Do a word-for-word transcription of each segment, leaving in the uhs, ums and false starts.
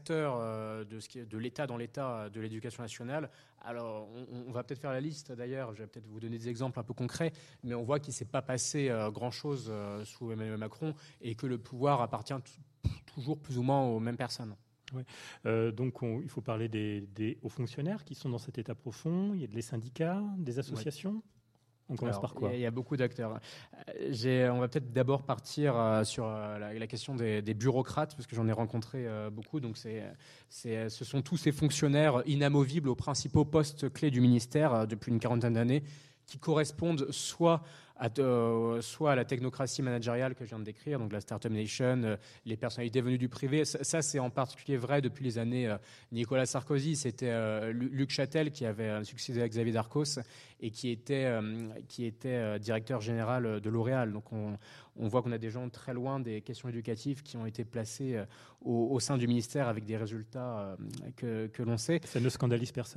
acteurs euh, de, ce qui est, de l'État dans l'État de l'éducation nationale. Alors, on, on va peut-être faire la liste, d'ailleurs, je vais peut-être vous donner des exemples un peu concrets, mais on voit qu'il ne s'est pas passé euh, grand-chose euh, sous Emmanuel Macron et que le pouvoir appartient t- toujours plus ou moins aux mêmes personnes. Oui. Euh, donc, on, il faut parler des, des hauts fonctionnaires qui sont dans cet état profond. Il y a des syndicats, des associations. Oui. On commence Alors, par quoi ? Il y, y a beaucoup d'acteurs. J'ai, on va peut-être d'abord partir euh, sur euh, la, la question des, des bureaucrates, parce que j'en ai rencontré euh, beaucoup. Donc, c'est, c'est, ce sont tous ces fonctionnaires inamovibles aux principaux postes clés du ministère euh, depuis une quarantaine d'années, qui correspondent soit à, euh, soit à la technocratie managériale que je viens de décrire, donc la Startup Nation, euh, les personnalités venues du privé. Ça, ça, c'est en particulier vrai depuis les années euh, Nicolas Sarkozy. C'était euh, Luc Châtel qui avait succédé à Xavier Darcos et qui était, euh, qui était euh, directeur général de L'Oréal. Donc on, on voit qu'on a des gens très loin des questions éducatives qui ont été placés euh, au, au sein du ministère avec des résultats euh, que, que l'on sait. Ça ne scandalise personne ?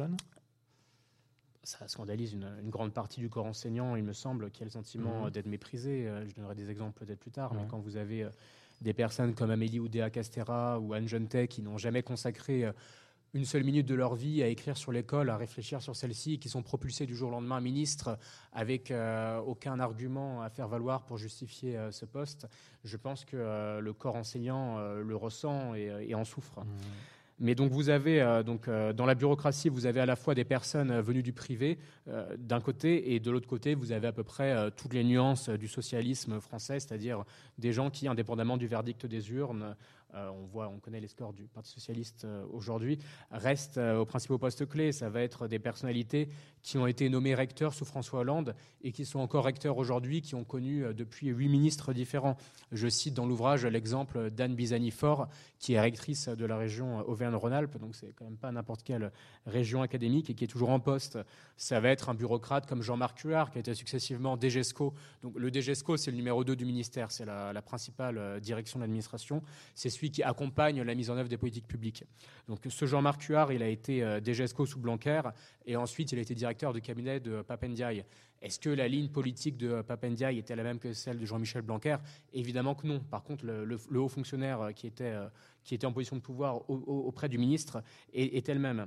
Ça scandalise une, une grande partie du corps enseignant, il me semble, qui a le sentiment mmh. d'être méprisé. Je donnerai des exemples peut-être plus tard, mmh. mais quand vous avez des personnes comme Amélie Oudéa-Castéra ou Anne Genetet qui n'ont jamais consacré une seule minute de leur vie à écrire sur l'école, à réfléchir sur celle-ci, qui sont propulsés du jour au lendemain ministre avec euh, aucun argument à faire valoir pour justifier euh, ce poste, je pense que euh, le corps enseignant euh, le ressent et, et en souffre. Mmh. Mais donc vous avez euh, donc euh, dans la bureaucratie, vous avez à la fois des personnes venues du privé euh, d'un côté et de l'autre côté, vous avez à peu près euh, toutes les nuances du socialisme français, c'est-à-dire des gens qui, indépendamment du verdict des urnes, euh, on voit, on connaît les scores du Parti socialiste euh, aujourd'hui, restent euh, aux principaux postes clés. Ça va être des personnalités qui ont été nommées recteurs sous François Hollande et qui sont encore recteurs aujourd'hui, qui ont connu euh, depuis huit ministres différents. Je cite dans l'ouvrage l'exemple d'Anne Bizani-Faure, qui est rectrice de la région Auvergne-Rhône-Alpes, donc c'est quand même pas n'importe quelle région académique et qui est toujours en poste. Ça va être un bureaucrate comme Jean-Marc Huard, qui a été successivement DGESCO. Donc le DGESCO, c'est le numéro deux du ministère, c'est la, la principale direction de l'administration. C'est celui qui accompagne la mise en œuvre des politiques publiques. Donc ce Jean-Marc Huard, il a été DGESCO sous Blanquer et ensuite il a été directeur du cabinet de Pape Ndiaye. Est-ce que la ligne politique de Pape Ndiaye était la même que celle de Jean-Michel Blanquer ? Évidemment que non. Par contre, le, le, le haut fonctionnaire qui était, qui était en position de pouvoir au, au, auprès du ministre est, est elle-même.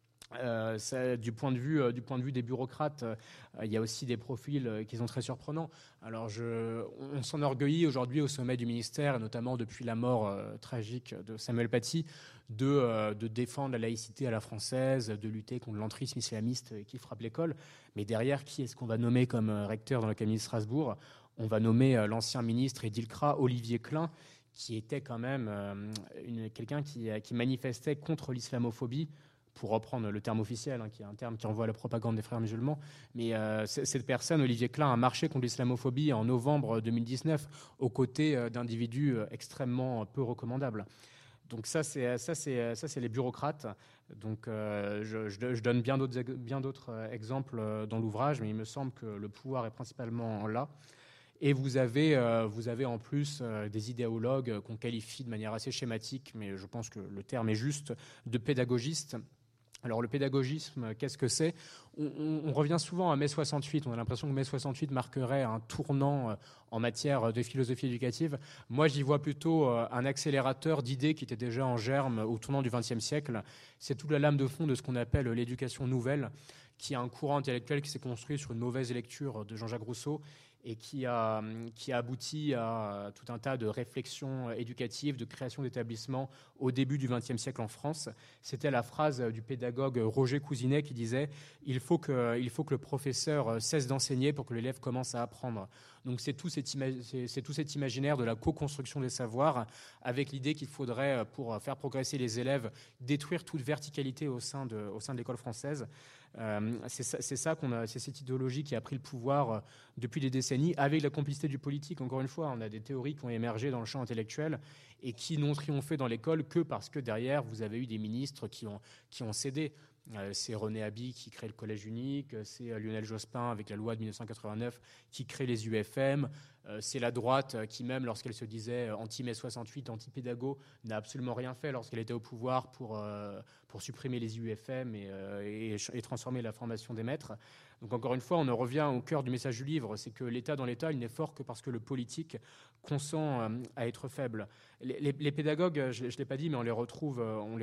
Euh, ça, du, point de vue, euh, du point de vue des bureaucrates, euh, il y a aussi des profils euh, qui sont très surprenants. Alors, je, on, on s'enorgueillit aujourd'hui au sommet du ministère, notamment depuis la mort euh, tragique de Samuel Paty, de, euh, de défendre la laïcité à la française, de lutter contre l'entrisme islamiste qui frappe l'école. Mais derrière, qui est-ce qu'on va nommer comme euh, recteur dans le cabinet de Strasbourg ? On va nommer euh, l'ancien ministre et d'Ilcra, Olivier Klein, qui était quand même euh, une, quelqu'un qui, qui manifestait contre l'islamophobie, pour reprendre le terme officiel, hein, qui est un terme qui renvoie à la propagande des frères musulmans. Mais euh, cette personne, Olivier Klein, a marché contre l'islamophobie en novembre deux mille dix-neuf, aux côtés euh, d'individus euh, extrêmement peu recommandables. Donc ça, c'est, ça, c'est, ça, c'est les bureaucrates. Donc euh, je, je, je donne bien d'autres, bien d'autres exemples dans l'ouvrage, mais il me semble que le pouvoir est principalement là. Et vous avez, euh, vous avez en plus euh, des idéologues qu'on qualifie de manière assez schématique, mais je pense que le terme est juste, de pédagogistes. Alors le pédagogisme, qu'est-ce que c'est ? on, on, on revient souvent à mai soixante-huit, on a l'impression que mai soixante-huit marquerait un tournant en matière de philosophie éducative. Moi, j'y vois plutôt un accélérateur d'idées qui étaient déjà en germe au tournant du vingtième siècle. C'est toute la lame de fond de ce qu'on appelle l'éducation nouvelle, qui est un courant intellectuel qui s'est construit sur une mauvaise lecture de Jean-Jacques Rousseau et qui a, qui a abouti à tout un tas de réflexions éducatives, de création d'établissements au début du vingtième siècle en France. C'était la phrase du pédagogue Roger Cousinet qui disait « Il faut que, il faut que le professeur cesse d'enseigner pour que l'élève commence à apprendre ». Donc c'est tout, cet ima- c'est, c'est tout cet imaginaire de la co-construction des savoirs avec l'idée qu'il faudrait, pour faire progresser les élèves, détruire toute verticalité au sein de, au sein de l'école française. Euh, c'est, ça, c'est ça qu'on a, c'est cette idéologie qui a pris le pouvoir depuis des décennies, avec la complicité du politique. Encore une fois, on a des théories qui ont émergé dans le champ intellectuel et qui n'ont triomphé dans l'école que parce que derrière, vous avez eu des ministres qui ont, qui ont cédé. Euh, c'est René Haby qui crée le collège unique, c'est euh, Lionel Jospin avec la loi de dix-neuf cent quatre-vingt-neuf qui crée les U F M, euh, c'est la droite qui, même lorsqu'elle se disait anti-mai soixante-huit, anti-pédago, n'a absolument rien fait lorsqu'elle était au pouvoir pour, euh, pour supprimer les U F M et, euh, et, et transformer la formation des maîtres. Donc encore une fois, on en revient au cœur du message du livre, c'est que l'État dans l'État, il n'est fort que parce que le politique consent euh, à être faible. Les, les, les pédagogues, je ne l'ai pas dit, mais on les retrouve, on les